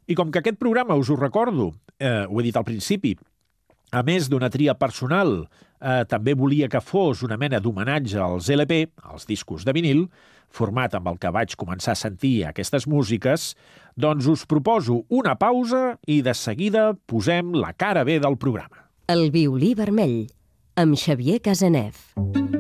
I com que aquest programa, us ho recordo, ho he dit al principi, a més d'una tria personal, també volia que fos una mena d'homenatge als LP, als discos de vinil, format amb el que vaig començar a sentir aquestes músiques, doncs us proposo una pausa i de seguida posem la cara B del programa. El violí vermell, amb Xavier Casanev.